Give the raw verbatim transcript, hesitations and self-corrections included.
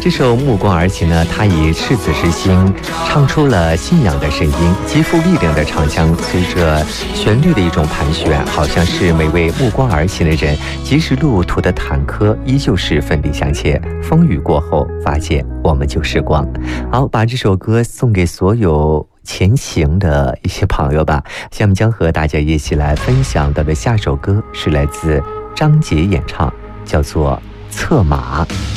这首《目光而行》呢，它以赤子之心唱出了信仰的声音，极富力量的唱腔，随着旋律的一种盘旋，好像是每位目光而行的人，即使路途的坎坷，依旧是奋力向前。风雨过后，发现我们就是光。好，把这首歌送给所有前行的一些朋友吧。下面将和大家一起来分享到的下首歌是来自张杰演唱，叫做《策马》。